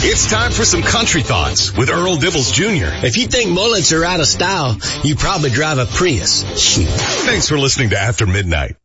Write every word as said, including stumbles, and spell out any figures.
It's time for some country thoughts with Earl Dibbles Junior If you think mullets are out of style, you probably drive a Prius. Shoot. Thanks for listening to After Midnight.